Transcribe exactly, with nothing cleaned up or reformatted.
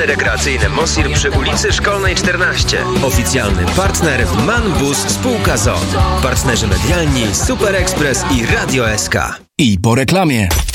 Tereny rekreacyjne Mosir przy ulicy Szkolnej czternaście. Oficjalny partner MAN Bus Spółka Z O O. Partnerzy medialni Super Express i Radio S K. I po reklamie.